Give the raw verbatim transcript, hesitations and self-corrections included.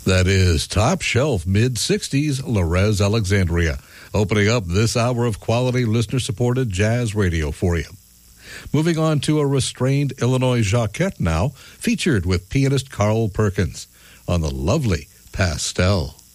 That is top shelf mid-sixties Lorez Alexandria, opening up this hour of quality listener-supported jazz radio for you. Moving on to a restrained Illinois Jacquette now, featured with pianist Carl Perkins on the lovely Pastel.